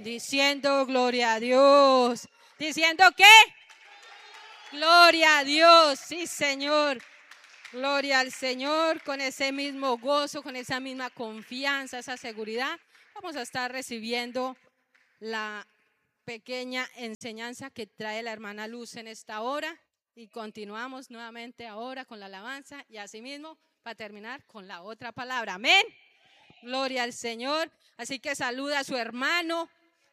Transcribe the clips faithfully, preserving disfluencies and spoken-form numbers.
Diciendo gloria a Dios. ¿Diciendo qué? Gloria a Dios, sí Señor. Gloria al Señor, con ese mismo gozo, con esa misma confianza, esa seguridad. Vamos a estar recibiendo la pequeña enseñanza que trae la hermana Luz en esta hora. Y continuamos nuevamente ahora con la alabanza y asimismo para terminar con la otra palabra. Amén. Gloria al Señor. Así que saluda a su hermano.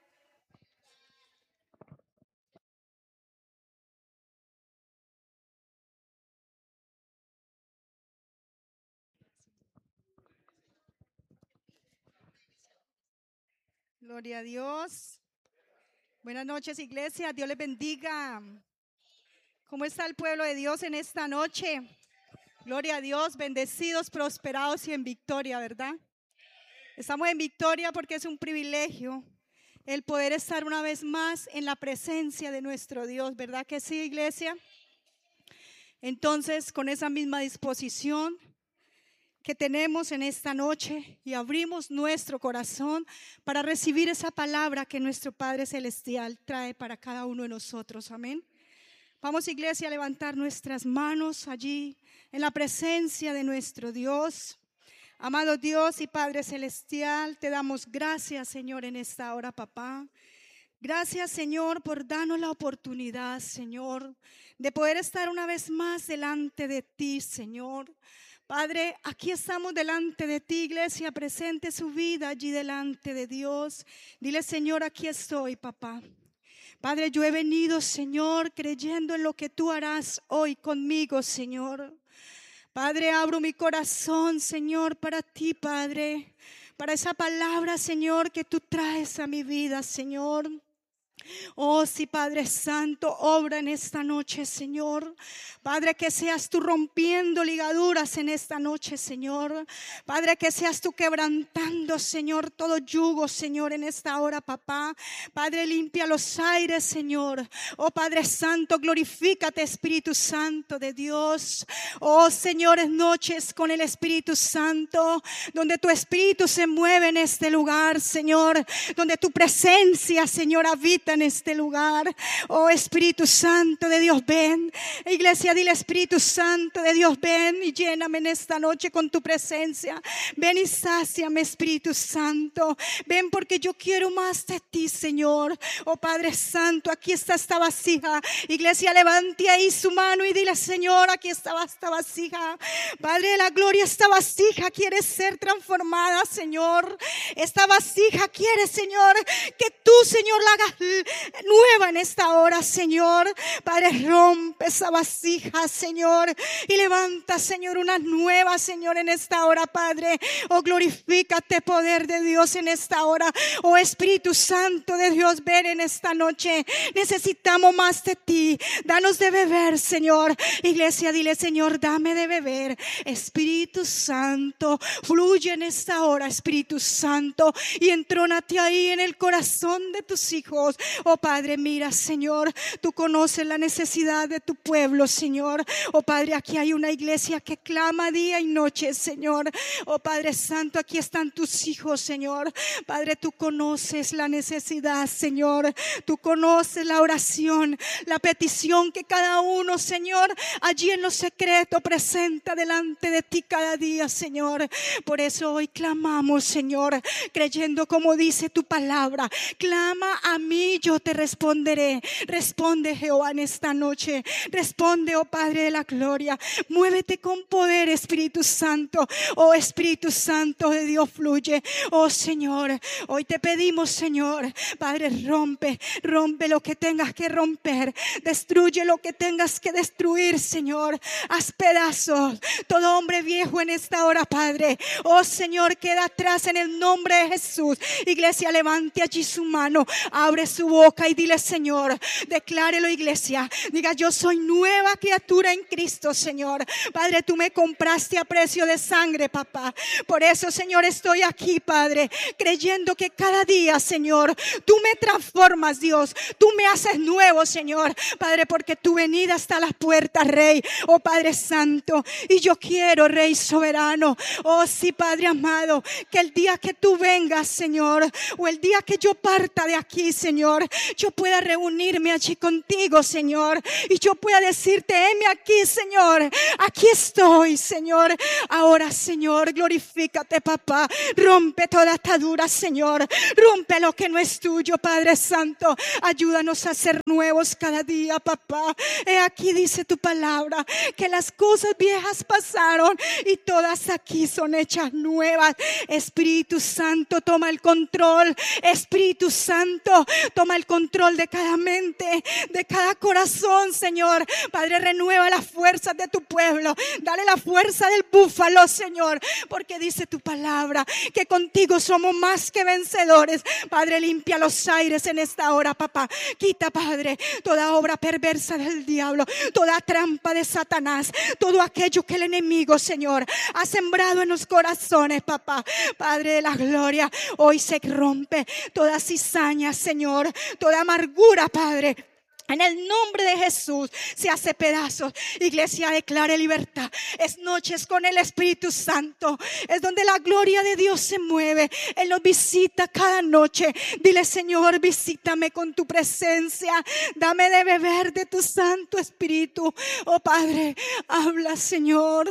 Gloria a Dios. Buenas noches, iglesia. Dios les bendiga. ¿Cómo está el pueblo de Dios en esta noche? Gloria a Dios, bendecidos, prosperados y en victoria, ¿verdad? Estamos en victoria porque es un privilegio el poder estar una vez más en la presencia de nuestro Dios, ¿verdad que sí, iglesia? Entonces, con esa misma disposición que tenemos en esta noche y abrimos nuestro corazón para recibir esa palabra que nuestro Padre Celestial trae para cada uno de nosotros, amén. Vamos, iglesia, a levantar nuestras manos allí en la presencia de nuestro Dios. Amado Dios y Padre Celestial, te damos gracias, Señor, en esta hora, papá. Gracias, Señor, por darnos la oportunidad, Señor, de poder estar una vez más delante de ti, Señor. Padre, aquí estamos delante de ti, iglesia, presente su vida allí delante de Dios. Dile, Señor, aquí estoy, papá. Padre, yo he venido, Señor, creyendo en lo que tú harás hoy conmigo, Señor. Padre, abro mi corazón, Señor, para ti, Padre, para esa palabra, Señor, que tú traes a mi vida, Señor. Oh, sí, Padre Santo, obra en esta noche, Señor. Padre, que seas tú rompiendo ligaduras en esta noche, Señor. Padre, que seas tú quebrantando, Señor, todo yugo, Señor, en esta hora, papá. Padre, limpia los aires, Señor. Oh, Padre Santo, glorifícate, Espíritu Santo de Dios. Oh, Señores, noches con el Espíritu Santo, donde tu Espíritu se mueve en este lugar, Señor. Donde tu presencia, Señor, habita en este lugar. Oh, Espíritu Santo de Dios, ven. Iglesia, dile, Espíritu Santo de Dios, ven y lléname en esta noche con tu presencia. Ven y sáciame, Espíritu Santo. Ven, porque yo quiero más de ti, Señor. Oh, Padre Santo, aquí está esta vasija. Iglesia, levante ahí su mano y dile, Señor, aquí está esta vasija. Padre de la gloria, esta vasija quiere ser transformada, Señor. Esta vasija quiere, Señor, que tú, Señor, la hagas nueva en esta hora, Señor. Padre, rompe esa vasija, Señor, y levanta, Señor, una nueva, Señor, en esta hora, Padre. Oh, glorifícate, poder de Dios, en esta hora. Oh, Espíritu Santo de Dios, ven en esta noche. Necesitamos más de ti. Danos de beber, Señor. Iglesia, dile, Señor, dame de beber. Espíritu Santo, fluye en esta hora, Espíritu Santo, y entrónate ahí en el corazón de tus hijos. Oh, Padre, mira, Señor, tú conoces la necesidad de tu pueblo, Señor. Oh, Padre, aquí hay una iglesia que clama día y noche, Señor. Oh, Padre Santo, aquí están tus hijos, Señor. Padre, tú conoces la necesidad, Señor. Tú conoces la oración, la petición que cada uno, Señor, allí en lo secreto presenta delante de ti cada día, Señor. Por eso hoy clamamos, Señor, creyendo como dice tu palabra. Clama a mí, yo te responderé. Responde, Jehová, en esta noche. Responde, oh Padre de la gloria. Muévete con poder, Espíritu Santo. Oh, Espíritu Santo de Dios, fluye. Oh, Señor, hoy te pedimos, Señor, Padre, rompe, rompe lo que tengas que romper. Destruye lo que tengas que destruir, Señor. Haz pedazos todo hombre viejo en esta hora, Padre. Oh, Señor, queda atrás en el nombre de Jesús. Iglesia, levante allí su mano. Abre su boca y dile, Señor, declárelo, iglesia. Diga, yo soy nueva criatura en Cristo, Señor. Padre, tú me compraste a precio de sangre, papá. Por eso, Señor, estoy aquí, Padre, creyendo que cada día, Señor, tú me transformas, Dios. Tú me haces nuevo, Señor. Padre, porque tu venida está a las puertas, Rey. Oh, Padre Santo. Y yo quiero, Rey soberano. Oh, sí, Padre amado, que el día que tú vengas, Señor, o el día que yo parta puerta de aquí, Señor, yo pueda reunirme allí contigo, Señor, y yo pueda decirte, heme aquí, Señor, aquí estoy, Señor. Ahora, Señor, glorifícate, papá. Rompe toda atadura, Señor. Rompe lo que no es tuyo, Padre Santo. Ayúdanos a ser nuevos cada día, papá. He aquí dice tu palabra, que las cosas viejas pasaron y todas aquí son hechas nuevas. Espíritu Santo, toma el control. Espíritu Santo, toma el control de cada mente, de cada corazón, Señor. Padre, renueva las fuerzas de tu pueblo. Dale la fuerza del búfalo, Señor, porque dice tu palabra que contigo somos más que vencedores. Padre, limpia los aires en esta hora, papá. Quita, Padre, toda obra perversa del diablo, toda trampa de Satanás, todo aquello que el enemigo, Señor, ha sembrado en los corazones, papá. Padre de la gloria, hoy se rompe toda cizaña, Señor, toda amargura, Padre. En el nombre de Jesús se hace pedazos. Iglesia, declare libertad. Es noches con el Espíritu Santo. Es donde la gloria de Dios se mueve. Él nos visita cada noche. Dile, Señor, visítame con tu presencia. Dame de beber de tu Santo Espíritu. Oh Padre, habla, Señor.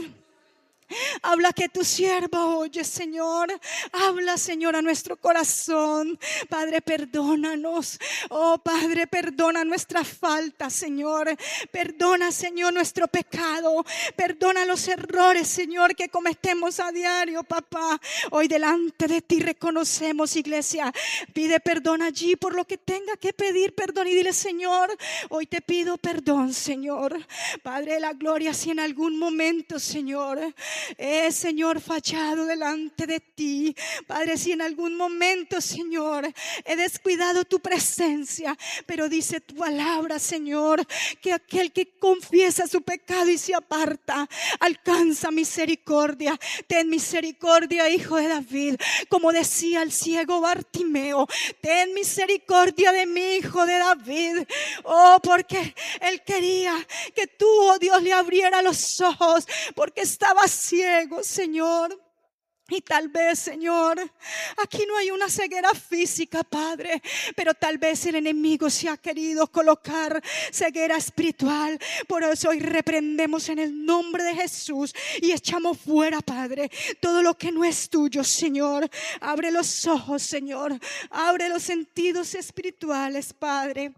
Habla, que tu sierva oye, Señor. Habla, Señor, a nuestro corazón. Padre, perdónanos. Oh Padre, perdona nuestra falta, Señor. Perdona, Señor, nuestro pecado. Perdona los errores, Señor, que cometemos a diario, papá. Hoy delante de ti reconocemos, iglesia. Pide perdón allí por lo que tenga que pedir perdón. Y dile, Señor, hoy te pido perdón, Señor. Padre de la gloria, si en algún momento, Señor, Eh, Señor, fallado delante de ti, Padre, si en algún momento, Señor, he descuidado tu presencia, pero dice tu palabra, Señor, que aquel que confiesa su pecado y se aparta, alcanza misericordia. Ten misericordia, hijo de David, como decía el ciego Bartimeo. Ten misericordia de mi hijo de David. Oh, porque él quería que tú, oh Dios, le abriera los ojos, porque estaba ciego, Señor. Y tal vez, Señor, aquí no hay una ceguera física, Padre, pero tal vez el enemigo se ha querido colocar ceguera espiritual. Por eso hoy reprendemos en el nombre de Jesús y echamos fuera, Padre, todo lo que no es tuyo, Señor. Abre los ojos, Señor. Abre los sentidos espirituales, Padre.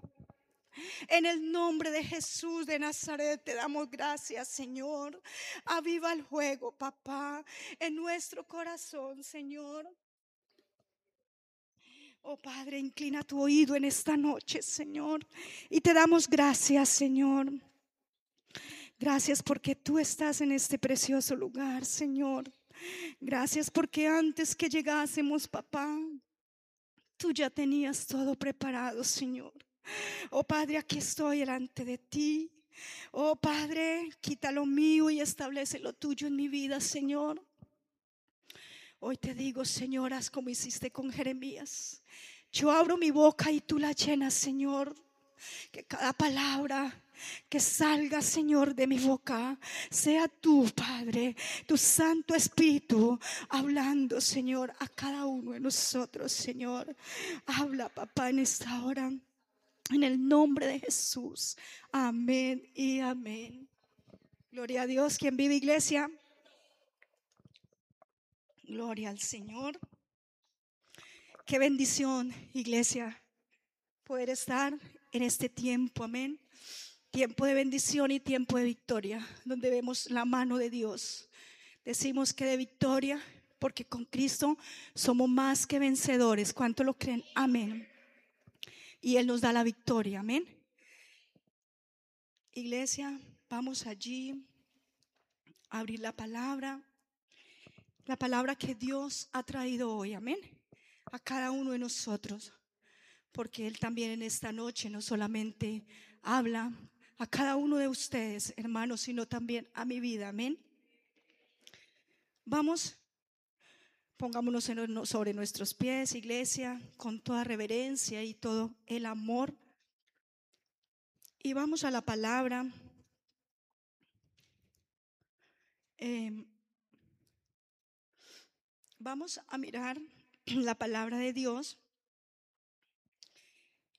En el nombre de Jesús de Nazaret te damos gracias, Señor. Aviva el fuego, papá, en nuestro corazón, Señor. Oh Padre, inclina tu oído en esta noche, Señor, y te damos gracias, Señor. Gracias porque tú estás en este precioso lugar, Señor. Gracias porque antes que llegásemos, papá, tú ya tenías todo preparado, Señor. Oh Padre, aquí estoy delante de ti. Oh Padre, quita lo mío y establece lo tuyo en mi vida, Señor. Hoy te digo, Señor, haz como hiciste con Jeremías. Yo abro mi boca y tú la llenas, Señor. Que cada palabra que salga, Señor, de mi boca sea tú, Padre, tu Santo Espíritu hablando, Señor, a cada uno de nosotros, Señor. Habla, papá, en esta hora. En el nombre de Jesús. Amén y amén. Gloria a Dios. ¿Quién vive, iglesia? Gloria al Señor. Qué bendición, iglesia, poder estar en este tiempo. Amén. Tiempo de bendición y tiempo de victoria, donde vemos la mano de Dios. Decimos que de victoria, porque con Cristo somos más que vencedores. ¿Cuánto lo creen? Amén. Y Él nos da la victoria, amén. Iglesia, vamos allí a abrir la palabra. La palabra que Dios ha traído hoy, amén. A cada uno de nosotros. Porque Él también en esta noche no solamente habla a cada uno de ustedes, hermanos, sino también a mi vida, amén. Vamos. Pongámonos sobre nuestros pies, iglesia, con toda reverencia y todo el amor. Y vamos a la palabra. Eh, vamos a mirar la palabra de Dios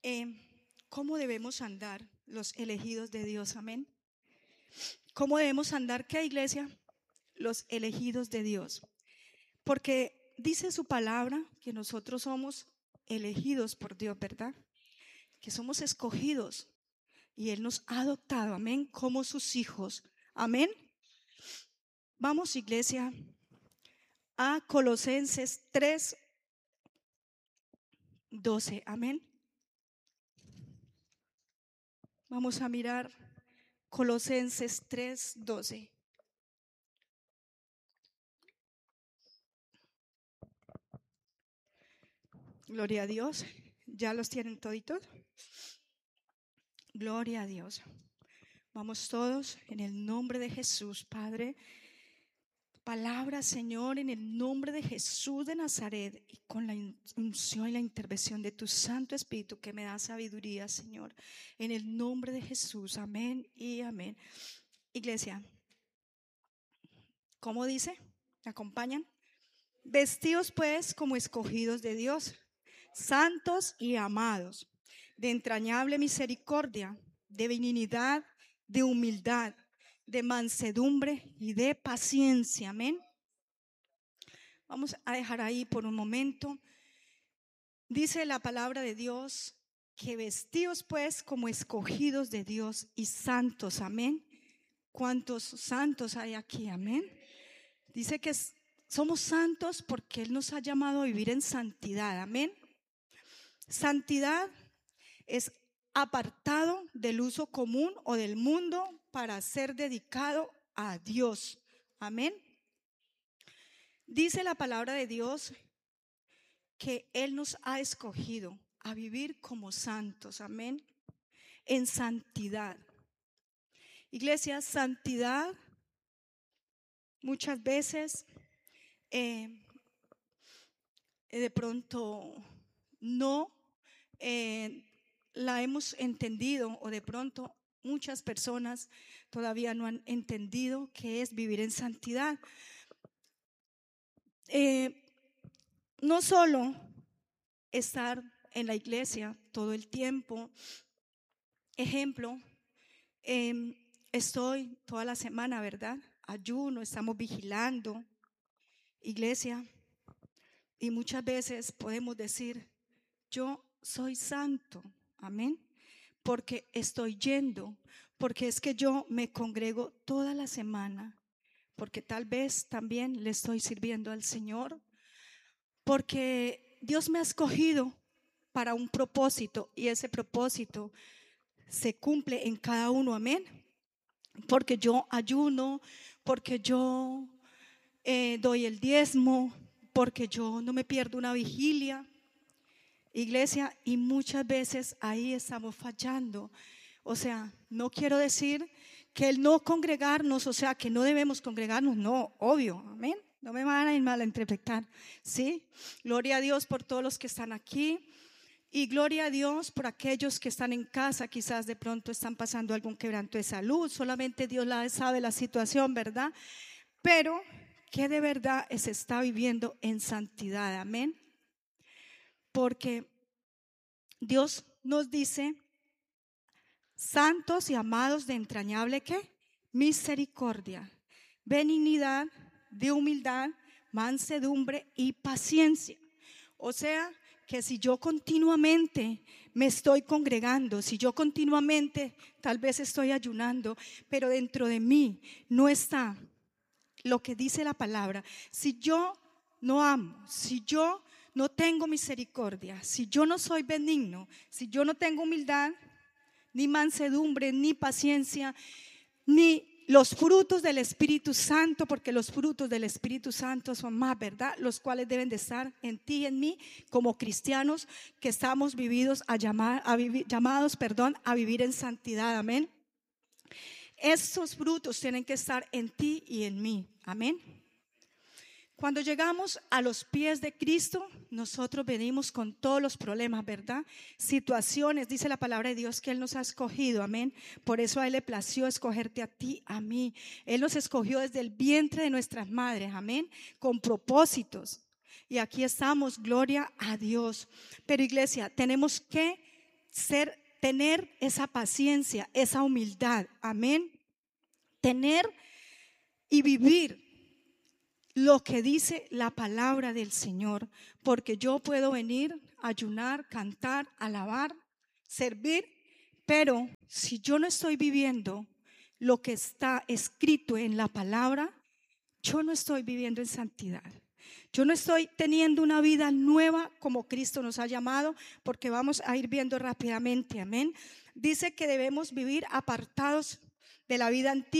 eh, ¿cómo debemos andar los elegidos de Dios? Amén. ¿Cómo debemos andar? ¿Qué, iglesia? Los elegidos de Dios. Porque dice su palabra que nosotros somos elegidos por Dios, ¿verdad? Que somos escogidos y Él nos ha adoptado, amén, como sus hijos, amén. Vamos, iglesia, a Colosenses tres, doce, amén. Vamos a mirar Colosenses tres, doce. Gloria a Dios. ¿Ya los tienen toditos? Gloria a Dios. Vamos todos en el nombre de Jesús, Padre. Palabra, Señor, en el nombre de Jesús de Nazaret y con la unción y la intervención de tu Santo Espíritu que me da sabiduría, Señor. En el nombre de Jesús, amén y amén. Iglesia, ¿cómo dice? ¿Me acompañan? Vestidos pues como escogidos de Dios, santos y amados, de entrañable misericordia, de benignidad, de humildad, de mansedumbre y de paciencia, amén. Vamos a dejar ahí por un momento. Dice la palabra de Dios que vestidos pues como escogidos de Dios y santos, amén. ¿Cuántos santos hay aquí? Amén. Dice que somos santos porque Él nos ha llamado a vivir en santidad, amén. Santidad es apartado del uso común o del mundo para ser dedicado a Dios, amén. Dice la palabra de Dios que Él nos ha escogido a vivir como santos, amén, en santidad. Iglesia, santidad muchas veces eh, de pronto no eh, la hemos entendido, o de pronto muchas personas todavía no han entendido qué es vivir en santidad. Eh, no solo estar en la iglesia todo el tiempo. Ejemplo, eh, estoy toda la semana, ¿verdad? Ayuno, estamos vigilando, iglesia, y muchas veces podemos decir, yo soy santo, amén, porque estoy yendo, porque es que yo me congrego toda la semana, porque tal vez también le estoy sirviendo al Señor, porque Dios me ha escogido para un propósito y ese propósito se cumple en cada uno, amén. Porque yo ayuno, porque yo eh, doy el diezmo, porque yo no me pierdo una vigilia, iglesia, y muchas veces ahí estamos fallando. O sea, no quiero decir que el no congregarnos, o sea, que no debemos congregarnos, no, obvio, amén. No me van a ir mal a interpretar, ¿sí? Gloria a Dios por todos los que están aquí. Y gloria a Dios por aquellos que están en casa, quizás de pronto están pasando algún quebranto de salud, solamente Dios la sabe la situación, ¿verdad? Pero que de verdad se está viviendo en santidad, amén. Porque Dios nos dice, santos y amados de entrañable, ¿qué? Misericordia, benignidad, de humildad, mansedumbre y paciencia. O sea, que si yo continuamente me estoy congregando, si yo continuamente tal vez estoy ayunando, pero dentro de mí no está lo que dice la palabra, si yo no amo, si yo no tengo misericordia, si yo no soy benigno, si yo no tengo humildad, ni mansedumbre, ni paciencia, ni los frutos del Espíritu Santo, porque los frutos del Espíritu Santo son más, ¿verdad? Los cuales deben de estar en ti y en mí como cristianos que estamos vividos a llamar, a vivir, llamados perdón, a vivir en santidad, amén. Estos frutos tienen que estar en ti y en mí, amén. Cuando llegamos a los pies de Cristo, nosotros venimos con todos los problemas, ¿verdad? Situaciones, dice la palabra de Dios que Él nos ha escogido, amén. Por eso a Él le plació escogerte a ti, a mí. Él nos escogió desde el vientre de nuestras madres, amén, con propósitos. Y aquí estamos, gloria a Dios. Pero iglesia, tenemos que ser, tener esa paciencia, esa humildad, amén. Tener y vivir lo que dice la palabra del Señor, porque yo puedo venir, ayunar, cantar, alabar, servir, pero si yo no estoy viviendo lo que está escrito en la palabra, yo no estoy viviendo en santidad. Yo no estoy teniendo una vida nueva como Cristo nos ha llamado, porque vamos a ir viendo rápidamente, amén. Dice que debemos vivir apartados de la vida antigua.